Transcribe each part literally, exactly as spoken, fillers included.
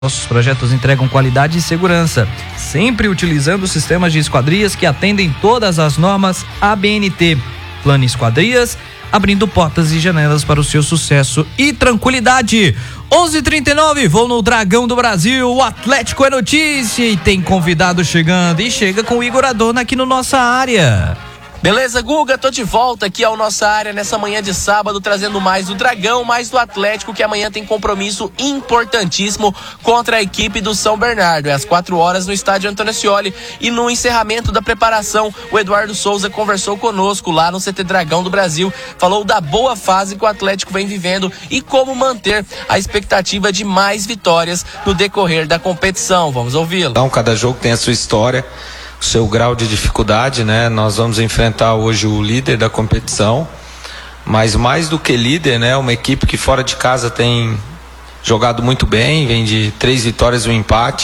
Nossos projetos entregam qualidade e segurança, sempre utilizando sistemas de esquadrias que atendem todas as normas A B N T. Plano Esquadrias, abrindo portas e janelas para o seu sucesso e tranquilidade. onze e trinta e nove, vou no Dragão do Brasil, o Atlético é notícia e tem convidado chegando e chega com o Igor Adorna aqui no Nossa Área. Beleza, Guga? Tô de volta aqui ao Nossa Área nessa manhã de sábado, trazendo mais do Dragão, mais do Atlético, que amanhã tem compromisso importantíssimo contra a equipe do São Bernardo. É às quatro horas no estádio Antônio Ascioli. E no encerramento da preparação, o Eduardo Souza conversou conosco lá no C T Dragão do Brasil, falou da boa fase que o Atlético vem vivendo e como manter a expectativa de mais vitórias no decorrer da competição. Vamos ouvi-lo. Então, cada jogo tem a sua história, o seu grau de dificuldade, né? Nós vamos enfrentar hoje o líder da competição, mas mais do que líder, né? Uma equipe que fora de casa tem jogado muito bem, vem de três vitórias e um empate,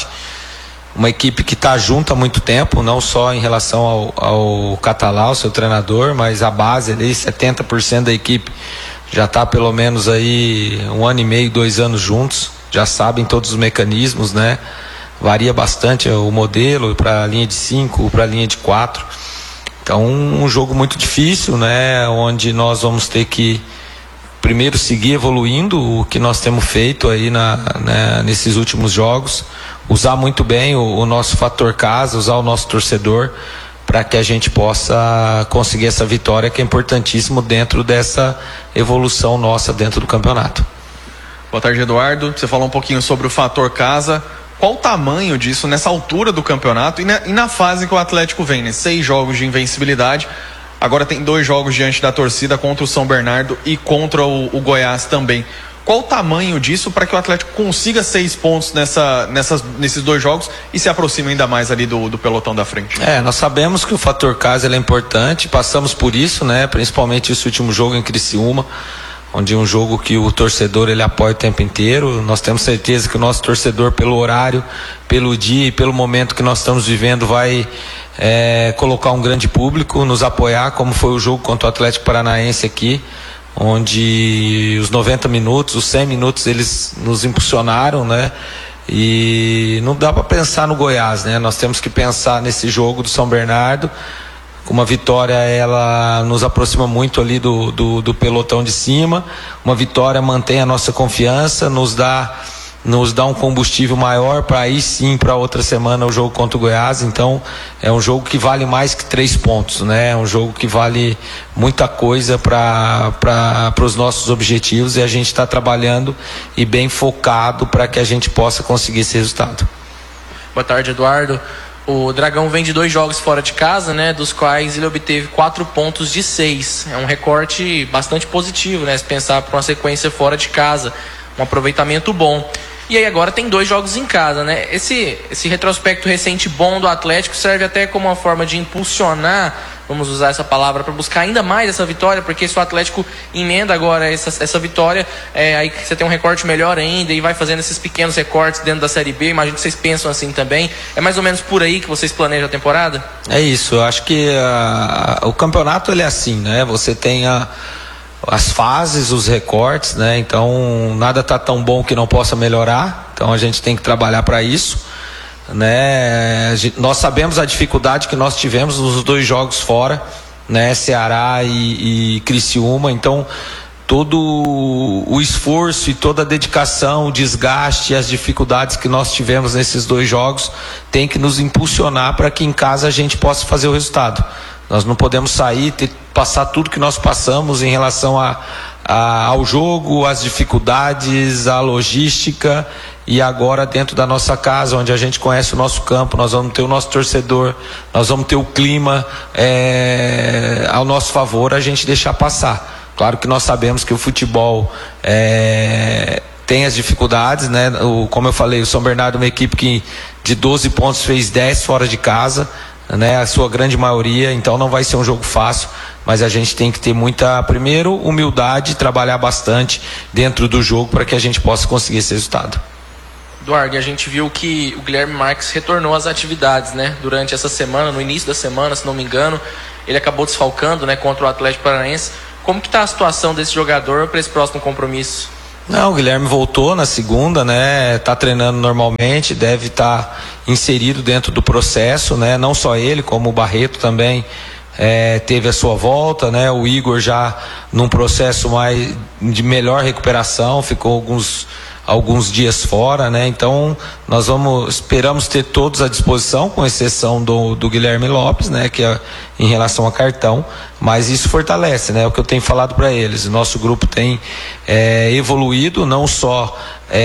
uma equipe que está junto há muito tempo, não só em relação ao, ao Catalá, o seu treinador, mas a base ali, setenta por cento da equipe já está pelo menos aí um ano e meio, dois anos juntos, já sabem todos os mecanismos, né? Varia bastante o modelo para a linha de cinco, para a linha de quatro. Então, um jogo muito difícil, né? Onde nós vamos ter que primeiro seguir evoluindo o que nós temos feito aí na, né, nesses últimos jogos. Usar muito bem o, o nosso fator casa, usar o nosso torcedor para que a gente possa conseguir essa vitória que é importantíssimo dentro dessa evolução nossa dentro do campeonato. Boa tarde, Eduardo. Você falou um pouquinho sobre o fator casa. Qual o tamanho disso nessa altura do campeonato e na, e na fase que o Atlético vem, né? Seis jogos de invencibilidade, agora tem dois jogos diante da torcida contra o São Bernardo e contra o, o Goiás também. Qual o tamanho disso para que o Atlético consiga seis pontos nessa, nessas, nesses dois jogos e se aproxime ainda mais ali do, do pelotão da frente? É, nós sabemos que o fator casa ele é importante, passamos por isso, né? Principalmente esse último jogo em Criciúma, onde é um jogo que o torcedor ele apoia o tempo inteiro. Nós temos certeza que o nosso torcedor, pelo horário, pelo dia e pelo momento que nós estamos vivendo, vai é, colocar um grande público, nos apoiar, como foi o jogo contra o Atlético Paranaense aqui, onde os noventa minutos, os cem minutos, eles nos impulsionaram, né? E não dá para pensar no Goiás, né? Nós temos que pensar nesse jogo do São Bernardo. Uma vitória, ela nos aproxima muito ali do, do, do pelotão de cima. Uma vitória mantém a nossa confiança, nos dá, nos dá um combustível maior para aí sim, para outra semana, o jogo contra o Goiás. Então, é um jogo que vale mais que três pontos, né? É um jogo que vale muita coisa para para os nossos objetivos e a gente está trabalhando e bem focado para que a gente possa conseguir esse resultado. Boa tarde, Eduardo. O Dragão vem de dois jogos fora de casa, né, dos quais ele obteve quatro pontos de seis. É um recorte bastante positivo, né, se pensar para uma sequência fora de casa, um aproveitamento bom. E aí agora tem dois jogos em casa, né? Esse, esse retrospecto recente bom do Atlético serve até como uma forma de impulsionar, vamos usar essa palavra, para buscar ainda mais essa vitória, porque se o Atlético emenda agora essa, essa vitória, é, aí você tem um recorte melhor ainda e vai fazendo esses pequenos recortes dentro da Série B. Imagino que vocês pensam assim também. É mais ou menos por aí que vocês planejam a temporada? É isso, eu acho que uh, o campeonato ele é assim, né? Você tem a as fases, os recortes, né? Então nada tá tão bom que não possa melhorar, então a gente tem que trabalhar para isso, né? Nós sabemos a dificuldade que nós tivemos nos dois jogos fora, né? Ceará e, e Criciúma, então todo o esforço e toda a dedicação, o desgaste e as dificuldades que nós tivemos nesses dois jogos tem que nos impulsionar para que em casa a gente possa fazer o resultado. Nós não podemos sair, ter, passar tudo que nós passamos em relação a, a, ao jogo, às dificuldades, à logística, e agora dentro da nossa casa, onde a gente conhece o nosso campo, nós vamos ter o nosso torcedor, nós vamos ter o clima é, ao nosso favor, a gente deixar passar. Claro que nós sabemos que o futebol é, tem as dificuldades, né? O, como eu falei, o São Bernardo é uma equipe que de doze pontos fez dez fora de casa, né, a sua grande maioria, então não vai ser um jogo fácil, mas a gente tem que ter muita, primeiro, humildade, trabalhar bastante dentro do jogo para que a gente possa conseguir esse resultado. Eduardo, e a gente viu que o Guilherme Marques retornou às atividades, né, durante essa semana, no início da semana, se não me engano, ele acabou desfalcando, né, contra o Atlético Paranaense. Como que está a situação desse jogador para esse próximo compromisso? Não, o Guilherme voltou na segunda, né? Tá treinando normalmente, deve estar tá inserido dentro do processo, né? Não só ele, como o Barreto também é, teve a sua volta, né? O Igor já num processo mais de melhor recuperação, ficou alguns alguns dias fora, né? Então nós vamos esperamos ter todos à disposição, com exceção do, do Guilherme Lopes, né? Que é em relação a cartão, mas isso fortalece, né? O que eu tenho falado para eles, o nosso grupo tem é, evoluído, não só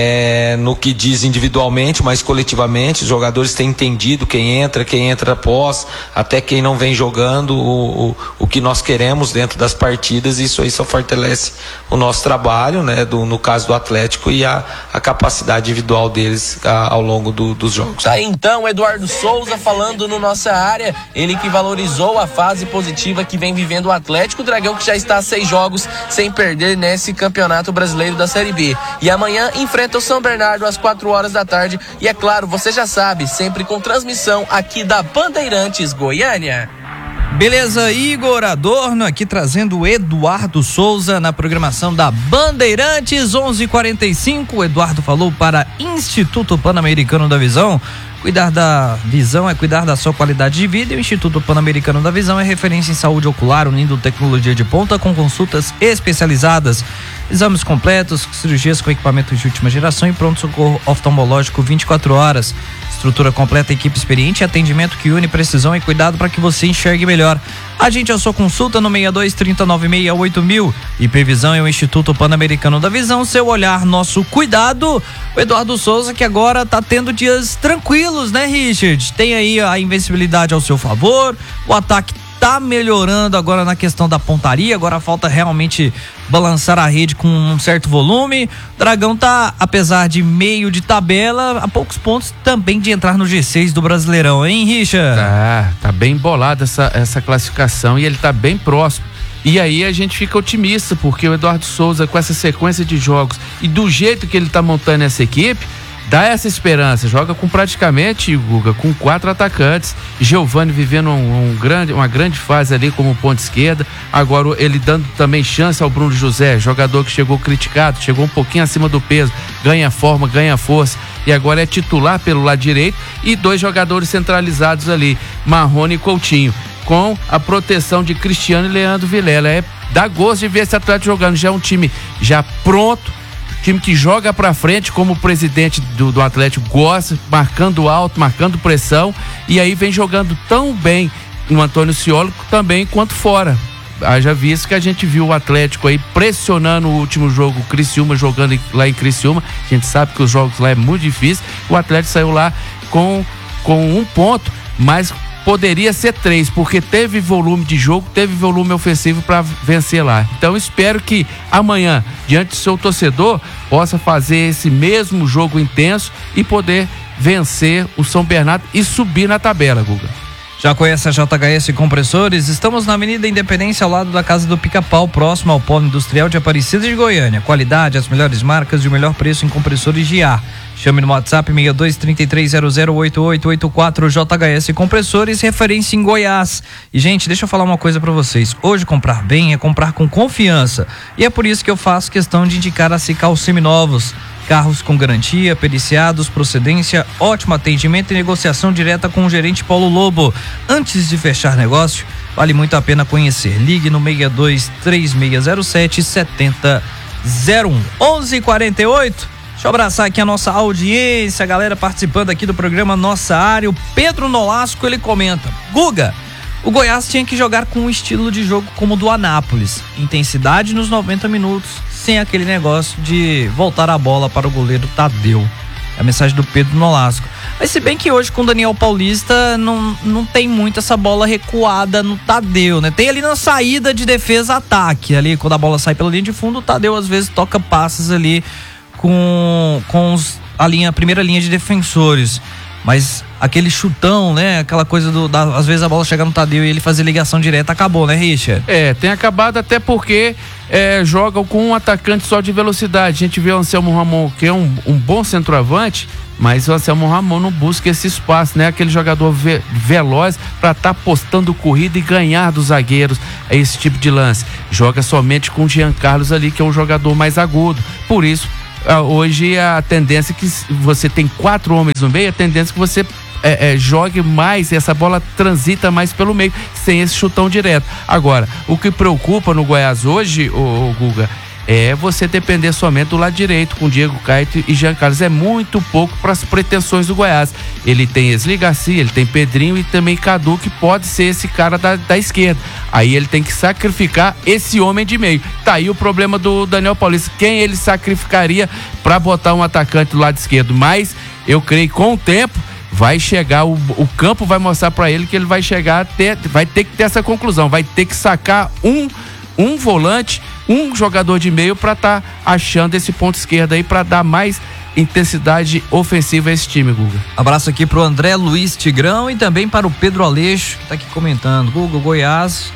é, no que diz individualmente, mas coletivamente. Os jogadores têm entendido quem entra, quem entra após, até quem não vem jogando o, o, o que nós queremos dentro das partidas. Isso aí só fortalece o nosso trabalho, né? Do, no caso do Atlético, e a, a capacidade individual deles a, ao longo do, dos jogos. Tá, então, Eduardo Souza falando no Nossa Área, ele que valorizou a fase positiva que vem vivendo o Atlético, o Dragão que já está a seis jogos sem perder nesse Campeonato Brasileiro da Série B. E amanhã enfrenta o São Bernardo às quatro horas da tarde. E é claro, você já sabe, sempre com transmissão aqui da Bandeirantes Goiânia. Beleza, Igor Adorno aqui trazendo o Eduardo Souza na programação da Bandeirantes. Onze e quarenta e cinco. O Eduardo falou para Instituto Pan-Americano da Visão. Cuidar da visão é cuidar da sua qualidade de vida, e o Instituto Pan-Americano da Visão é referência em saúde ocular, unindo tecnologia de ponta com consultas especializadas, exames completos, cirurgias com equipamentos de última geração e pronto-socorro oftalmológico vinte e quatro horas. Estrutura completa, equipe experiente e atendimento que une precisão e cuidado para que você enxergue melhor. Agende a sua consulta no seis dois, três nove seis, oito mil. E Previsão é o Instituto Pan-Americano da Visão, seu olhar, nosso cuidado. O Eduardo Souza, que agora tá tendo dias tranquilos, né, Richard? Tem aí a invencibilidade ao seu favor, o ataque tá melhorando agora na questão da pontaria, agora falta realmente balançar a rede com um certo volume. O Dragão tá, apesar de meio de tabela, a poucos pontos também de entrar no G seis do Brasileirão, hein, Richard? Tá, tá bem bolada essa, essa classificação, e ele tá bem próximo. E aí a gente fica otimista, porque o Eduardo Souza, com essa sequência de jogos e do jeito que ele tá montando essa equipe, dá essa esperança. Joga com praticamente, Guga, com quatro atacantes. Giovani vivendo um, um grande, uma grande fase ali como ponta esquerda. Agora ele dando também chance ao Bruno José, jogador que chegou criticado, chegou um pouquinho acima do peso, ganha forma, ganha força, e agora é titular pelo lado direito. E dois jogadores centralizados ali, Marrone e Coutinho, com a proteção de Cristiano e Leandro Vilela. É, dá gosto de ver esse Atlético jogando. Já é um time já pronto, time que joga pra frente, como o presidente do, do Atlético gosta, marcando alto, marcando pressão, e aí vem jogando tão bem no Antônio Scioli também quanto fora. Haja visto que a gente viu o Atlético aí pressionando o último jogo, o Criciúma jogando lá em Criciúma. A gente sabe que os jogos lá é muito difícil. O Atlético saiu lá com, com um ponto, mas poderia ser três, porque teve volume de jogo, teve volume ofensivo para vencer lá. Então espero que amanhã, diante do seu torcedor, possa fazer esse mesmo jogo intenso e poder vencer o São Bernardo e subir na tabela, Guga. Já conhece a J H S Compressores? Estamos na Avenida Independência, ao lado da Casa do Pica-Pau, próximo ao Polo Industrial de Aparecida de Goiânia. Qualidade, as melhores marcas e o melhor preço em compressores de ar. Chame no WhatsApp seis dois, três três zero zero, oito oito oito quatro. J H S Compressores, referência em Goiás. E, gente, deixa eu falar uma coisa pra vocês. Hoje comprar bem é comprar com confiança. E é por isso que eu faço questão de indicar a Cical Seminovos. Carros com garantia, periciados, procedência, ótimo atendimento e negociação direta com o gerente Paulo Lobo. Antes de fechar negócio, vale muito a pena conhecer. Ligue no seis dois, três seis zero sete, sete zero zero um. onze e quarenta e oito. Deixa eu abraçar aqui a nossa audiência, a galera participando aqui do programa Nossa Área. O Pedro Nolasco, ele comenta: Guga, o Goiás tinha que jogar com um estilo de jogo como o do Anápolis. Intensidade nos noventa minutos, sem aquele negócio de voltar a bola para o goleiro Tadeu. É a mensagem do Pedro Nolasco. Mas se bem que hoje com o Daniel Paulista não, não tem muito essa bola recuada no Tadeu, né? Tem ali na saída de defesa-ataque, ali quando a bola sai pela linha de fundo, o Tadeu às vezes toca passes ali com, com os, a, linha, a primeira linha de defensores. Mas aquele chutão, né? Aquela coisa do, da, às vezes a bola chega no Tadeu e ele fazer ligação direta, acabou, né, Richard? É, tem acabado até porque é, jogam com um atacante só de velocidade. A gente vê o Anselmo Ramon, que é um, um bom centroavante, mas o Anselmo Ramon não busca esse espaço, né? Aquele jogador ve veloz para estar tá postando corrida e ganhar dos zagueiros, é esse tipo de lance. Joga somente com o Jean Carlos ali, que é um jogador mais agudo. Por isso, hoje a tendência é que você tem quatro homens no meio, a tendência é que você é, é, jogue mais, essa bola transita mais pelo meio, sem esse chutão direto. Agora, o que preocupa no Goiás hoje, ô, ô Guga, é você depender somente do lado direito com Diego Caetano e Jean Carlos. É muito pouco para as pretensões do Goiás. Ele tem Esli Garcia, ele tem Pedrinho e também Cadu, que pode ser esse cara da, da esquerda. Aí ele tem que sacrificar esse homem de meio. Tá aí o problema do Daniel Paulista. Quem ele sacrificaria para botar um atacante do lado esquerdo? Mas eu creio que com o tempo vai chegar, o, o campo vai mostrar para ele que ele vai chegar a ter, vai ter que ter essa conclusão, vai ter que sacar um um volante, um jogador de meio para estar tá achando esse ponto esquerdo aí para dar mais intensidade ofensiva a esse time, Guga. Abraço aqui pro André Luiz Tigrão e também para o Pedro Aleixo, que tá aqui comentando. Guga, Goiás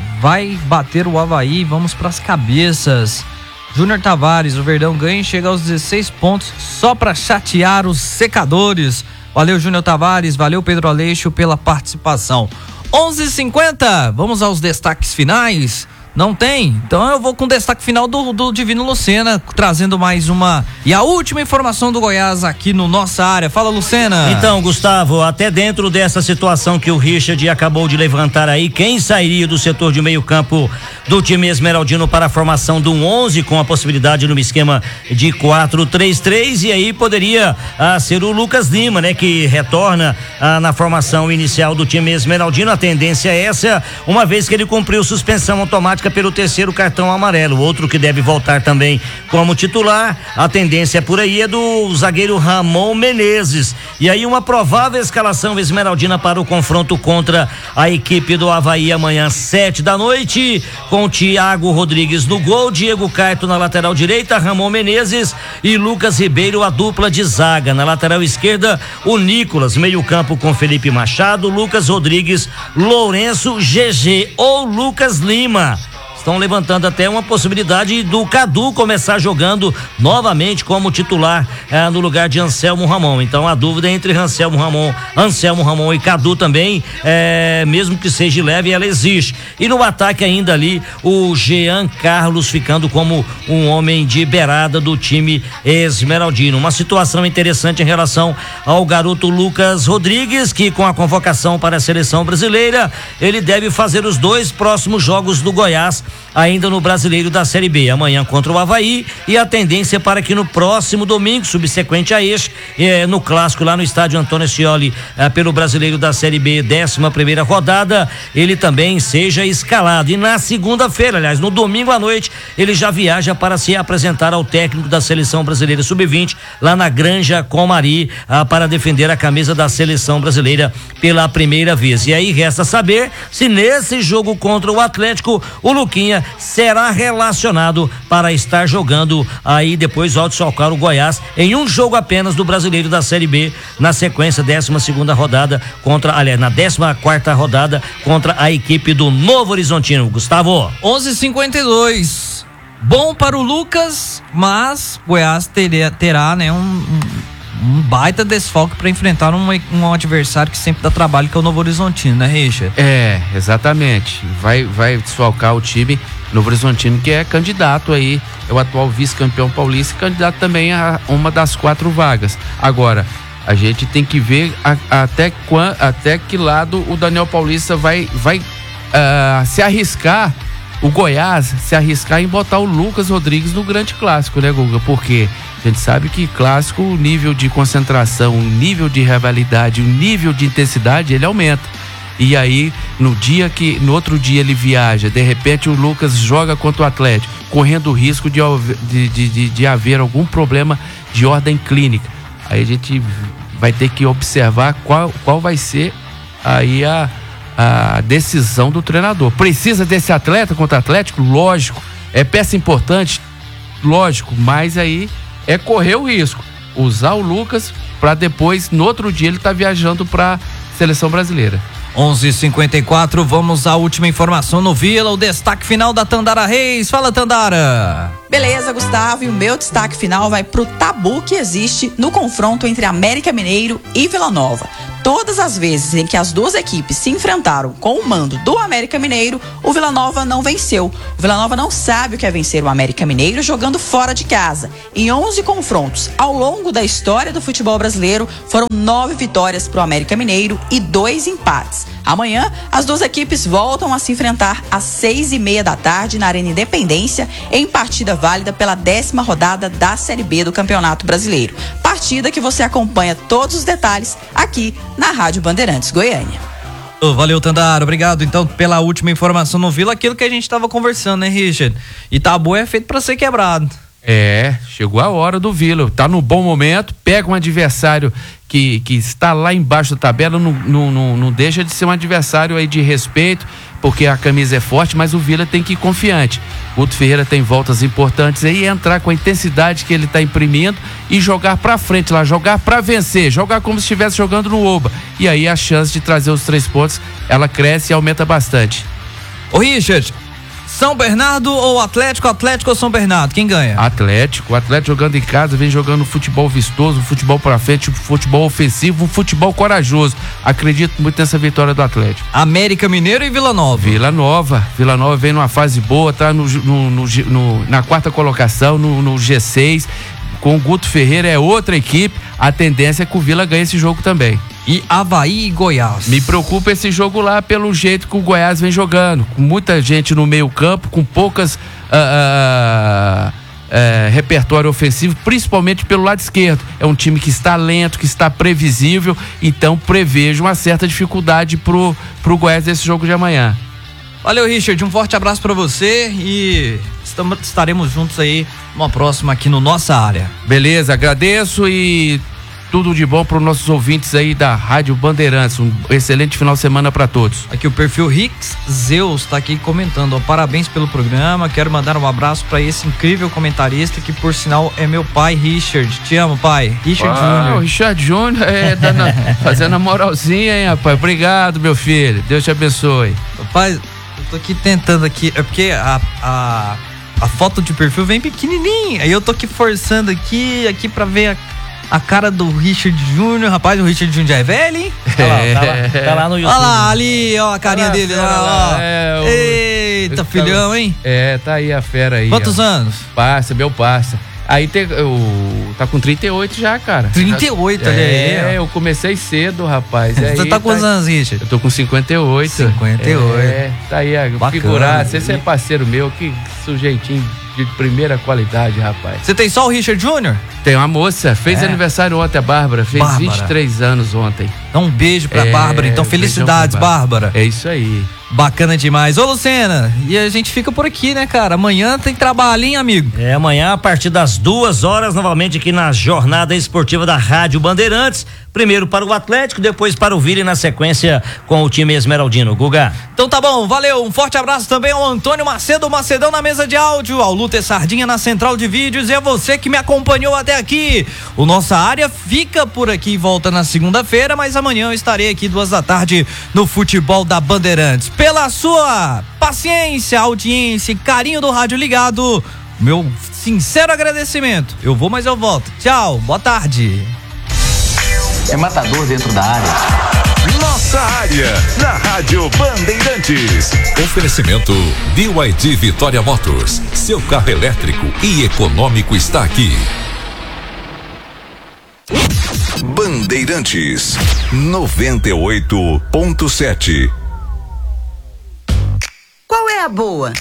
vai bater o Avaí, vamos pras cabeças. Júnior Tavares, o Verdão ganha e chega aos dezesseis pontos só para chatear os secadores. Valeu, Júnior Tavares, valeu, Pedro Aleixo, pela participação. onze e cinquenta, vamos aos destaques finais. Não tem? Então eu vou com o destaque final do, do Divino Lucena, trazendo mais uma e a última informação do Goiás aqui no Nossa Área. Fala, Lucena. Então, Gustavo, até dentro dessa situação que o Richard acabou de levantar aí, quem sairia do setor de meio campo do time esmeraldino para a formação do onze, com a possibilidade no esquema de quatro três três, e aí poderia ah, ser o Lucas Lima, né, que retorna ah, na formação inicial do time esmeraldino. A tendência é essa, uma vez que ele cumpriu suspensão automática pelo terceiro cartão amarelo. Outro que deve voltar também como titular, a tendência por aí é do zagueiro Ramon Menezes. E aí uma provável escalação esmeraldina para o confronto contra a equipe do Avaí amanhã, sete da noite, com Thiago Rodrigues no gol, Diego Caetano na lateral direita, Ramon Menezes e Lucas Ribeiro, a dupla de zaga. Na lateral esquerda, o Nicolas, meio campo com Felipe Machado, Lucas Rodrigues, Lourenço, G G ou Lucas Lima. Estão levantando até uma possibilidade do Cadu começar jogando novamente como titular eh, no lugar de Anselmo Ramon. Então a dúvida é entre Anselmo Ramon, Anselmo Ramon e Cadu também, eh, mesmo que seja leve, ela existe. E no ataque ainda ali o Jean Carlos ficando como um homem de beirada do time esmeraldino. Uma situação interessante em relação ao garoto Lucas Rodrigues, que com a convocação para a seleção brasileira, ele deve fazer os dois próximos jogos do Goiás ainda no Brasileiro da Série B, amanhã contra o Avaí, e a tendência para que no próximo domingo, subsequente a este, eh, no clássico lá no estádio Antônio Ascioli, eh, pelo Brasileiro da Série B, décima primeira rodada, ele também seja escalado. E na segunda-feira, aliás, no domingo à noite, ele já viaja para se apresentar ao técnico da Seleção Brasileira sub vinte, lá na Granja Comari, ah, para defender a camisa da Seleção Brasileira pela primeira vez. E aí resta saber se nesse jogo contra o Atlético, o Luquinha será relacionado para estar jogando aí depois ao desfalcar o Goiás em um jogo apenas do Brasileiro da Série B, na sequência, décima segunda rodada contra, aliás, na décima quarta rodada contra a equipe do Novo Horizontino. Gustavo. onze e cinquenta e dois. Bom para o Lucas, mas Goiás terá, terá né, um, um, um baita desfalque para enfrentar um, um adversário que sempre dá trabalho, que é o Novo Horizontino, né, Richard? É, exatamente. Vai, vai desfalcar o time Novo Horizontino, que é candidato aí, é o atual vice-campeão paulista e candidato também a uma das quatro vagas. Agora, a gente tem que ver a, a, até, quando, até que lado o Daniel Paulista vai, vai uh, se arriscar, o Goiás se arriscar em botar o Lucas Rodrigues no grande clássico, né, Guga? Porque a gente sabe que clássico, o nível de concentração, o nível de rivalidade, o nível de intensidade, ele aumenta. E aí, no dia que, no outro dia ele viaja, de repente o Lucas joga contra o Atlético, correndo o risco de, de, de, de haver algum problema de ordem clínica. Aí a gente vai ter que observar qual, qual vai ser aí a, a decisão do treinador. Precisa desse atleta contra o Atlético? Lógico. É peça importante? Lógico. Mas aí é correr o risco. Usar o Lucas para depois, no outro dia, ele tá viajando para seleção brasileira. onze e cinquenta e quatro, vamos à última informação no Vila, o destaque final da Tandara Reis. Fala, Tandara. Beleza, Gustavo, e o meu destaque final vai pro tabu que existe no confronto entre América Mineiro e Vila Nova. Todas as vezes em que as duas equipes se enfrentaram com o mando do América Mineiro, o Vila Nova não venceu. O Vila Nova não sabe o que é vencer o América Mineiro jogando fora de casa. Em onze confrontos ao longo da história do futebol brasileiro, foram nove vitórias pro América Mineiro e dois empates. Amanhã, as duas equipes voltam a se enfrentar às seis e meia da tarde na Arena Independência, em partida válida pela décima rodada da Série B do Campeonato Brasileiro. Partida que você acompanha todos os detalhes aqui na Rádio Bandeirantes Goiânia. Oh, valeu, Tandara. Obrigado, então, pela última informação no Vila. Aquilo que a gente estava conversando, né, Richard? Itabu é feito para ser quebrado. É, chegou a hora do Vila. Tá no bom momento, pega um adversário que, que está lá embaixo da tabela, não, não, não, não deixa de ser um adversário aí de respeito, porque a camisa é forte, mas o Vila tem que ir confiante. Guto Ferreira tem voltas importantes aí, entrar com a intensidade que ele está imprimindo e jogar pra frente lá, jogar pra vencer, jogar como se estivesse jogando no Oba. E aí a chance de trazer os três pontos, ela cresce e aumenta bastante. Ô, Richard, São Bernardo ou Atlético? Atlético ou São Bernardo? Quem ganha? Atlético. O Atlético jogando em casa, vem jogando futebol vistoso, futebol pra frente, futebol ofensivo, um futebol corajoso. Acredito muito nessa vitória do Atlético. América Mineiro e Vila Nova. Vila Nova. Vila Nova vem numa fase boa, tá no, no, no, no, na quarta colocação, no, no G seis. Com o Guto Ferreira é outra equipe. A tendência é que o Vila ganhe esse jogo também. E Avaí e Goiás. Me preocupa esse jogo lá pelo jeito que o Goiás vem jogando, com muita gente no meio campo, com poucas uh, uh, uh, repertório ofensivo, principalmente pelo lado esquerdo. É um time que está lento, que está previsível, então prevejo uma certa dificuldade pro, pro Goiás nesse jogo de amanhã. Valeu, Richard, um forte abraço para você e estamos, estaremos juntos aí numa próxima aqui no Nossa Área. Beleza, agradeço e tudo de bom para os nossos ouvintes aí da Rádio Bandeirantes. Um excelente final de semana para todos. Aqui o perfil Rix Zeus está aqui comentando, ó, parabéns pelo programa, quero mandar um abraço para esse incrível comentarista que por sinal é meu pai, Richard. Te amo, pai. Richard ah, Júnior. O Richard Júnior é dando, fazendo a moralzinha, hein, rapaz. Obrigado, meu filho. Deus te abençoe. Rapaz, eu tô aqui tentando aqui, é porque a, a, a foto de perfil vem pequenininha, aí eu tô aqui forçando aqui, aqui pra ver a A cara do Richard Júnior, rapaz, o Richard Júnior já é velho, hein? Tá lá, tá lá, tá lá no YouTube. Olha lá, ali, ó, a carinha ah, dele lá, ó. É, o... Eita, filhão, hein? É, tá aí a fera aí. Quantos ó. anos? Parça, meu parça. Aí tem, o, tá com trinta e oito já, cara. trinta e oito, olha aí. É, eu comecei cedo, rapaz. Você tá com quantos tá, anos, Richard? Eu tô com cinquenta e oito. cinquenta e oito. É, tá aí a figurar. Você é parceiro meu, que sujeitinho de primeira qualidade, rapaz. Você tem só o Richard Júnior? Tem uma moça, fez é. aniversário ontem, a Bárbara, fez Bárbara. vinte e três anos ontem. Então um beijo pra é, Bárbara, então felicidades, Bárbara. É isso aí. Bacana demais. Ô, Lucena, e a gente fica por aqui, né, cara? Amanhã tem trabalho, hein, amigo? É, amanhã a partir das duas horas, novamente aqui na Jornada Esportiva da Rádio Bandeirantes. Primeiro para o Atlético, depois para o Vila e na sequência com o time esmeraldino. Guga. Então tá bom, valeu. Um forte abraço também ao Antônio Macedo, Macedão na mesa de áudio, ao Luther Sardinha na central de vídeos e a você que me acompanhou até aqui. O Nossa Área fica por aqui e volta na segunda-feira, mas amanhã eu estarei aqui duas da tarde no Futebol da Bandeirantes. Pela sua paciência, audiência e carinho do rádio ligado, meu sincero agradecimento. Eu vou, mas eu volto. Tchau, boa tarde. É matador dentro da área. Nossa Área, na Rádio Bandeirantes. Oferecimento B Y D Vitória Motors. Seu carro elétrico e econômico está aqui. Bandeirantes noventa e oito ponto sete. Qual é a boa?